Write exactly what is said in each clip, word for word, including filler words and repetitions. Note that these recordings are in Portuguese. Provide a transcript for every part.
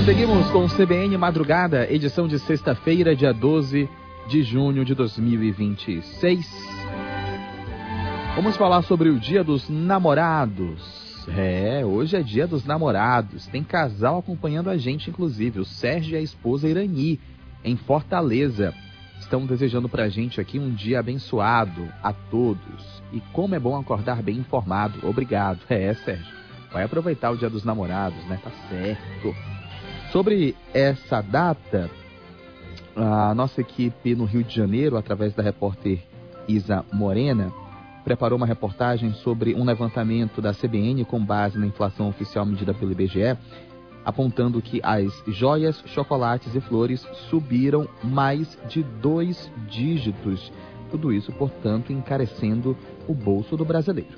Seguimos com o C B N Madrugada, edição de sexta-feira, dia doze de junho de dois mil e vinte e seis. Vamos falar sobre o Dia dos Namorados. É, hoje é Dia dos Namorados. Tem casal acompanhando a gente, inclusive, o Sérgio e a esposa Irani, em Fortaleza. Estão desejando pra gente aqui um dia abençoado a todos. E como é bom acordar bem informado. Obrigado. É, Sérgio. Vai aproveitar o Dia dos Namorados, né? Tá certo. Sobre essa data, a nossa equipe no Rio de Janeiro, através da repórter Isa Morena, preparou uma reportagem sobre um levantamento da C B N com base na inflação oficial medida pelo I B G E, apontando que as joias, chocolates e flores subiram mais de dois dígitos. Tudo isso, portanto, encarecendo o bolso do brasileiro.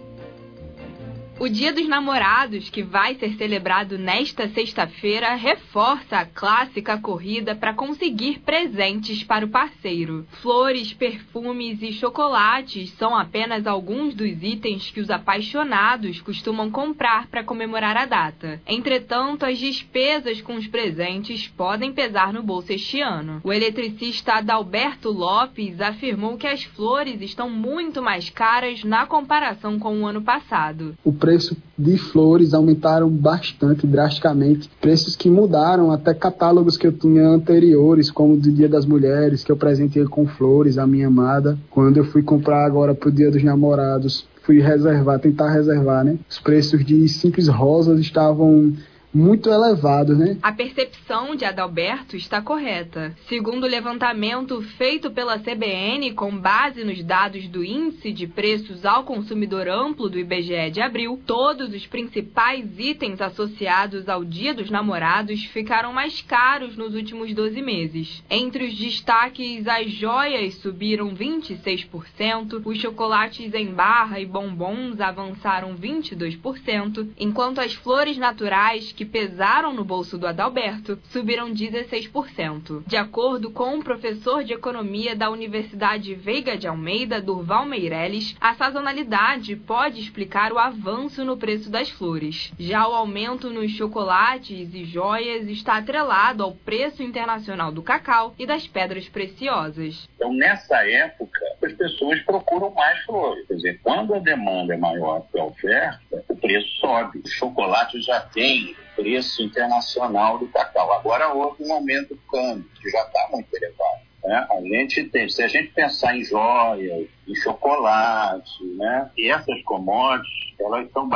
O Dia dos Namorados, que vai ser celebrado nesta sexta-feira, reforça a clássica corrida para conseguir presentes para o parceiro. Flores, perfumes e chocolates são apenas alguns dos itens que os apaixonados costumam comprar para comemorar a data. Entretanto, as despesas com os presentes podem pesar no bolso este ano. O eletricista Adalberto Lopes afirmou que as flores estão muito mais caras na comparação com o ano passado. O preço de flores aumentaram bastante, drasticamente. Preços que mudaram, até catálogos que eu tinha anteriores, como o do Dia das Mulheres, que eu presenteei com flores a minha amada. Quando eu fui comprar agora pro Dia dos Namorados, fui reservar, tentar reservar, né? Os preços de simples rosas estavam muito elevados, né? A percepção de Adalberto está correta. Segundo o levantamento feito pela C B N, com base nos dados do Índice de Preços ao Consumidor Amplo do I B G E de abril, todos os principais itens associados ao Dia dos Namorados ficaram mais caros nos últimos doze meses. Entre os destaques, as joias subiram vinte e seis por cento, os chocolates em barra e bombons avançaram vinte e dois por cento, enquanto as flores naturais, que pesaram no bolso do Adalberto, subiram dezesseis por cento. De acordo com o professor de economia da Universidade Veiga de Almeida, Durval Meirelles, a sazonalidade pode explicar o avanço no preço das flores. Já o aumento nos chocolates e joias está atrelado ao preço internacional do cacau e das pedras preciosas. Então, nessa época, as pessoas procuram mais flores. Quer dizer, quando a demanda é maior que a oferta, o preço sobe. O chocolate já tem preço internacional do cacau. Agora houve um aumento do câmbio, que já está muito elevado. Né? A gente tem, se a gente pensar em joias, em chocolate, né? E essas commodities, elas são